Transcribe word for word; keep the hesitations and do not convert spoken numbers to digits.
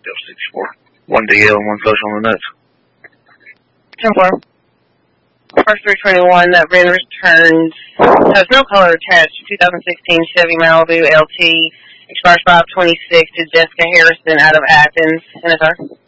L sixty-four. One D L and one social on the nuts. ten four. First three twenty-one, that VIN returns, has no color attached, twenty sixteen Chevy Malibu L T, expires five twenty-six to Jessica Harrison out of Athens, N S R.